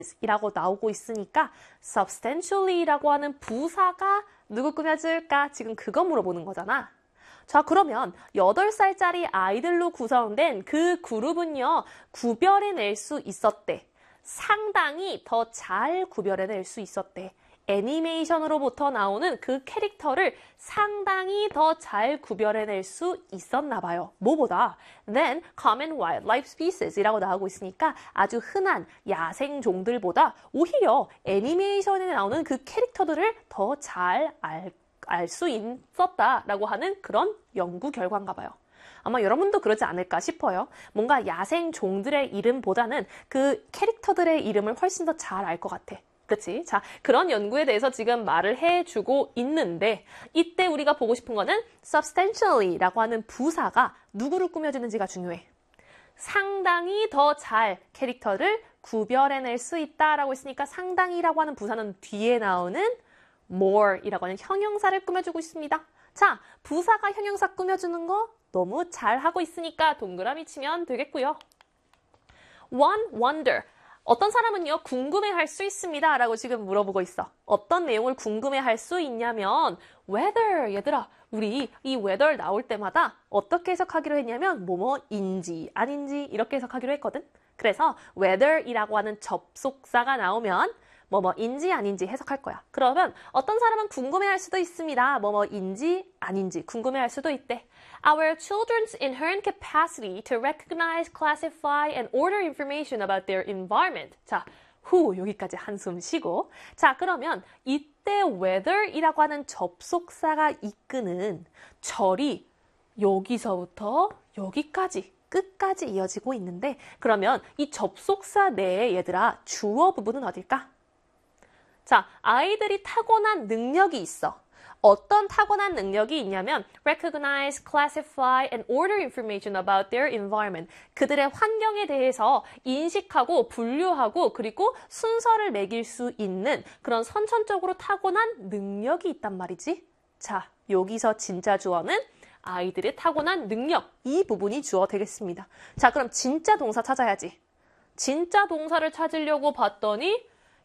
이라고 나오고 있으니까 substantially라고 하는 부사가 누구 꾸며줄까? 지금 그거 물어보는 거잖아. 자, 그러면 8살짜리 아이들로 구성된 그 그룹은요, 구별해낼 수 있었대. 상당히 더 잘 구별해낼 수 있었대. 애니메이션으로부터 나오는 그 캐릭터를 상당히 더 잘 구별해낼 수 있었나 봐요. 뭐보다? Then common wildlife species이라고 나오고 있으니까 아주 흔한 야생종들보다 오히려 애니메이션에 나오는 그 캐릭터들을 더 잘 알 수 있었다라고 하는 그런 연구 결과인가 봐요. 아마 여러분도 그러지 않을까 싶어요. 뭔가 야생종들의 이름보다는 그 캐릭터들의 이름을 훨씬 더 잘 알 것 같아. 그치? 자, 그런 연구에 대해서 지금 말을 해주고 있는데 이때 우리가 보고 싶은 거는 substantially라고 하는 부사가 누구를 꾸며주는지가 중요해. 상당히 더 잘 캐릭터를 구별해낼 수 있다라고 했으니까 상당히라고 하는 부사는 뒤에 나오는 more이라고 하는 형용사를 꾸며주고 있습니다. 자, 부사가 형용사 꾸며주는 거 너무 잘하고 있으니까 동그라미 치면 되겠고요. One wonder. 어떤 사람은요, 궁금해할 수 있습니다 라고 지금 물어보고 있어. 어떤 내용을 궁금해할 수 있냐면 whether, 얘들아, 우리 이 whether 나올 때마다 어떻게 해석하기로 했냐면 뭐뭐인지 아닌지 이렇게 해석하기로 했거든. 그래서 whether이라고 하는 접속사가 나오면 뭐뭐인지 아닌지 해석할 거야. 그러면 어떤 사람은 궁금해할 수도 있습니다. 뭐뭐인지 아닌지 궁금해할 수도 있대. Our children's inherent capacity to recognize, classify, and order information about their environment. 자, 여기까지 한숨 쉬고. 자, 그러면 이때 whether이라고 하는 접속사가 이끄는 절이 여기서부터 여기까지 끝까지 이어지고 있는데 그러면 이 접속사 내에 얘들아 주어 부분은 어딜까? 자, 아이들이 타고난 능력이 있어. 어떤 타고난 능력이 있냐면 recognize, classify, and order information about their environment. 그들의 환경에 대해서 인식하고 분류하고 그리고 순서를 매길 수 있는 그런 선천적으로 타고난 능력이 있단 말이지. 자, 여기서 진짜 주어는 아이들의 타고난 능력. 이 부분이 주어 되겠습니다. 자, 그럼 진짜 동사 찾아야지. 진짜 동사를 찾으려고 봤더니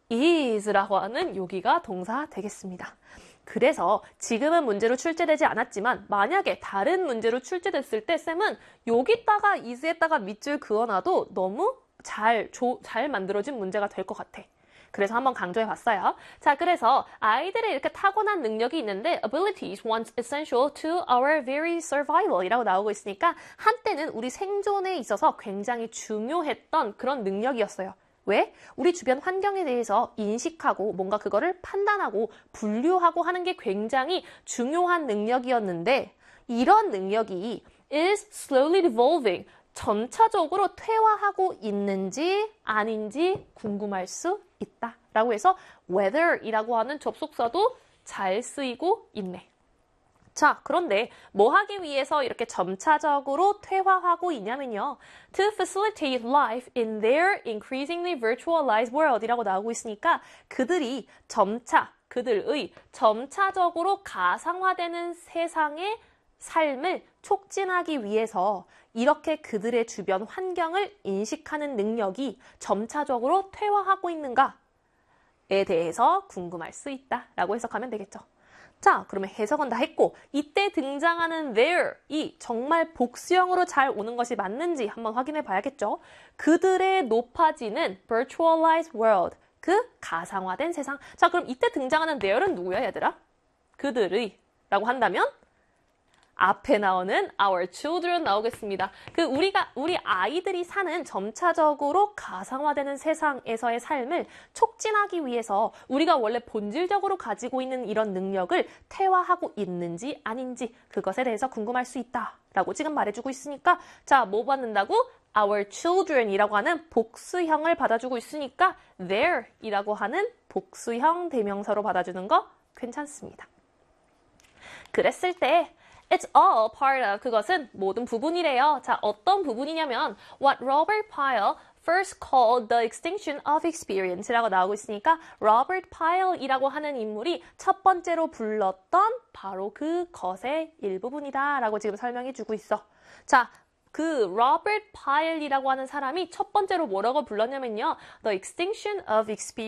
is라고 하는 여기가 동사 되겠습니다. 그래서 지금은 문제로 출제되지 않았지만 만약에 다른 문제로 출제됐을 때 쌤은 여기다가 is에다가 밑줄 그어놔도 너무 잘 만들어진 문제가 될 것 같아. 그래서 한번 강조해 봤어요. 자, 그래서 아이들의 이렇게 타고난 능력이 있는데 abilities once essential to our very survival 이라고 나오고 있으니까 한때는 우리 생존에 있어서 굉장히 중요했던 그런 능력이었어요. 왜? 우리 주변 환경에 대해서 인식하고 뭔가 그거를 판단하고 분류하고 하는 게 굉장히 중요한 능력이었는데 이런 능력이 is slowly devolving, 점차적으로 퇴화하고 있는지 아닌지 궁금할 수 있다. 라고 해서 whether이라고 하는 접속사도 잘 쓰이고 있네. 자, 그런데 뭐 하기 위해서 이렇게 점차적으로 퇴화하고 있냐면요. To facilitate life in their increasingly virtualized world 이라고 나오고 있으니까 그들의 점차적으로 가상화되는 세상의 삶을 촉진하기 위해서 이렇게 그들의 주변 환경을 인식하는 능력이 점차적으로 퇴화하고 있는가에 대해서 궁금할 수 있다라고 해석하면 되겠죠. 자, 그러면 해석은 다 했고 이때 등장하는 there이 정말 복수형으로 잘 오는 것이 맞는지 한번 확인해 봐야겠죠. 그들의 높아지는 virtualized world, 그 가상화된 세상. 자, 그럼 이때 등장하는 there는 누구야, 얘들아? 그들의 라고 한다면 앞에 나오는 our children 나오겠습니다. 우리 아이들이 사는 점차적으로 가상화되는 세상에서의 삶을 촉진하기 위해서 우리가 원래 본질적으로 가지고 있는 이런 능력을 퇴화하고 있는지 아닌지 그것에 대해서 궁금할 수 있다라고 지금 말해주고 있으니까 자, 뭐 받는다고? our children이라고 하는 복수형을 받아주고 있으니까 their이라고 하는 복수형 대명사로 받아주는 거 괜찮습니다. 그랬을 때 It's all part of 그것은 모든 부분이래요. 자, 어떤 부분이냐면 what Robert Pyle first called the extinction of experience라고 나오고 있으니까 Robert Pyle이라고 하는 인물이 첫 번째로 불렀던 바로 그것의 일부분이다 라고 지금 설명해 주고 있어. 자, 그 로버트 파일이라고 하는 사람이 첫 번째로 뭐라고 불렀냐면요. The extinction of experience